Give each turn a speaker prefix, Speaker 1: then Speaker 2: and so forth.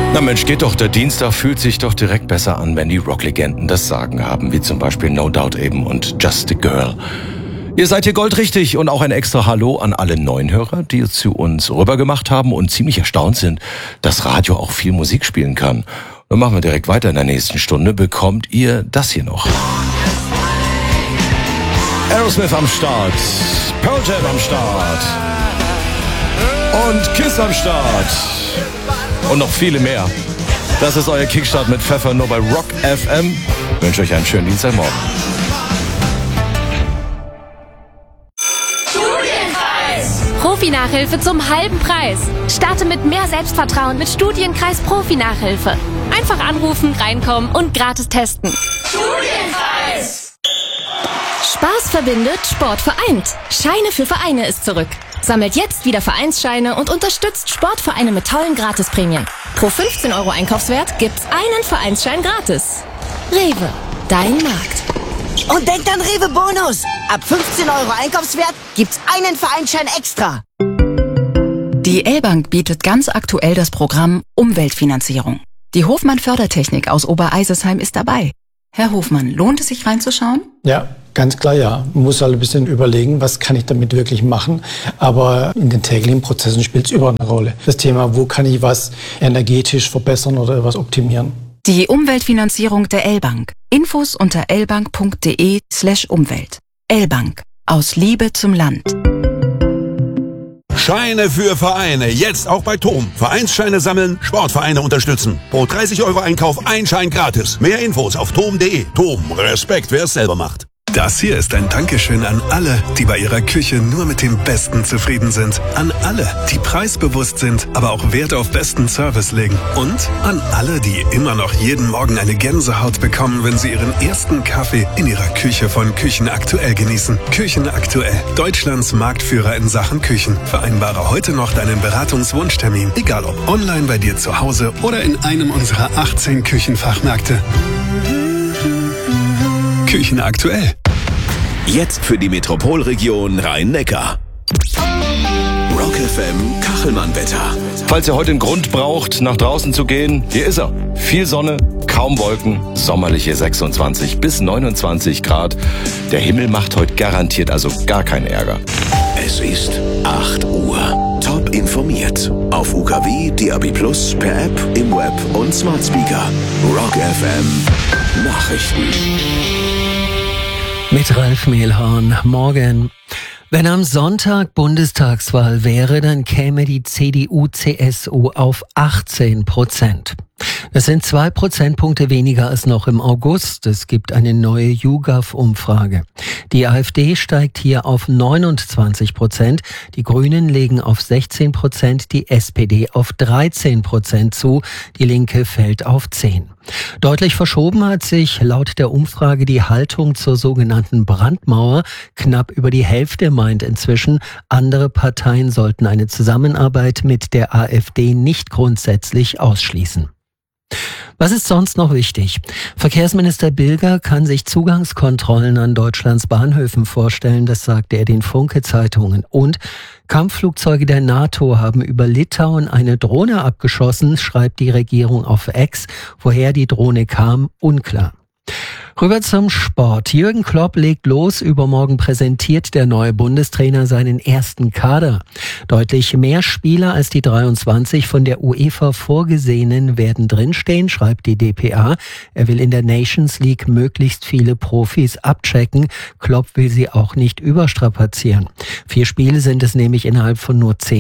Speaker 1: Na Mensch, geht doch, der Dienstag fühlt sich doch direkt besser an, wenn die Rocklegenden das Sagen haben, wie zum Beispiel No Doubt eben und Just a Girl. Ihr seid hier goldrichtig und auch ein extra Hallo an alle neuen Hörer, die zu uns rübergemacht haben und ziemlich erstaunt sind, dass Radio auch viel Musik spielen kann. Dann machen wir direkt weiter. In der nächsten Stunde bekommt ihr das hier noch. Aerosmith am Start, Pearl Jam am Start und Kiss am Start und noch viele mehr. Das ist euer Kickstart mit Pfeffer nur bei Rock FM. Ich wünsche euch einen schönen Dienstagmorgen.
Speaker 2: Profi-Nachhilfe zum halben Preis. Starte mit mehr Selbstvertrauen mit Studienkreis Profi-Nachhilfe. Einfach anrufen, reinkommen und gratis testen. Studienkreis! Spaß verbindet, Sport vereint. Scheine für Vereine ist zurück. Sammelt jetzt wieder Vereinsscheine und unterstützt Sportvereine mit tollen Gratisprämien. Pro 15 € Einkaufswert gibt's einen Vereinsschein gratis. Rewe, dein Markt.
Speaker 3: Und denkt an Rewe Bonus. Ab 15 € Einkaufswert gibt's einen Vereinsschein extra.
Speaker 4: Die L-Bank bietet ganz aktuell das Programm Umweltfinanzierung. Die Hofmann Fördertechnik aus Obereisesheim ist dabei. Herr Hofmann, lohnt es sich reinzuschauen?
Speaker 5: Ja, ganz klar ja. Man muss halt ein bisschen überlegen, was kann ich damit wirklich machen. Aber in den täglichen Prozessen spielt es überall eine Rolle. Das Thema, wo kann ich was energetisch verbessern oder was optimieren.
Speaker 4: Die Umweltfinanzierung der L-Bank. Infos unter lbank.de/Umwelt. L-Bank. Aus Liebe zum Land.
Speaker 6: Scheine für Vereine. Jetzt auch bei TOM. Vereinsscheine sammeln, Sportvereine unterstützen. Pro 30 € Einkauf ein Schein gratis. Mehr Infos auf tom.de. TOM. Respekt, wer es selber macht.
Speaker 7: Das hier ist ein Dankeschön an alle, die bei ihrer Küche nur mit dem Besten zufrieden sind. An alle, die preisbewusst sind, aber auch Wert auf besten Service legen. Und an alle, die immer noch jeden Morgen eine Gänsehaut bekommen, wenn sie ihren ersten Kaffee in ihrer Küche von Küchen Aktuell genießen. Küchen Aktuell, Deutschlands Marktführer in Sachen Küchen. Vereinbare heute noch deinen Beratungswunschtermin, egal ob online bei dir zu Hause oder in einem unserer 18 Küchenfachmärkte. Küchen Aktuell.
Speaker 8: Jetzt für die Metropolregion Rhein-Neckar. Rock FM Kachelmann-Wetter.
Speaker 1: Falls ihr heute einen Grund braucht, nach draußen zu gehen, hier ist er. Viel Sonne, kaum Wolken, sommerliche 26 bis 29 Grad. Der Himmel macht heute garantiert also gar keinen Ärger.
Speaker 8: Es ist 8 Uhr. Top informiert. Auf UKW, DAB+, per App, im Web und Smart Speaker. Rock FM Nachrichten.
Speaker 9: Mit Ralf Mehlhorn. Morgen. Wenn am Sonntag Bundestagswahl wäre, dann käme die CDU-CSU auf 18%. Das sind 2 Prozentpunkte weniger als noch im August. Es gibt eine neue YouGov-Umfrage. Die AfD steigt hier auf 29%, die Grünen legen auf 16%, die SPD auf 13% zu, die Linke fällt auf 10%. Deutlich verschoben hat sich laut der Umfrage die Haltung zur sogenannten Brandmauer. Knapp über die Hälfte meint inzwischen, andere Parteien sollten eine Zusammenarbeit mit der AfD nicht grundsätzlich ausschließen. Was ist sonst noch wichtig? Verkehrsminister Bilger kann sich Zugangskontrollen an Deutschlands Bahnhöfen vorstellen, das sagte er den Funke-Zeitungen. Und Kampfflugzeuge der NATO haben über Litauen eine Drohne abgeschossen, schreibt die Regierung auf X. Woher die Drohne kam, unklar. Rüber zum Sport. Jürgen Klopp legt los. Übermorgen präsentiert der neue Bundestrainer seinen ersten Kader. Deutlich mehr Spieler als die 23 von der UEFA vorgesehenen werden drinstehen, schreibt die dpa. Er will in der Nations League möglichst viele Profis abchecken. Klopp will sie auch nicht überstrapazieren. 4 Spiele sind es nämlich innerhalb von nur 10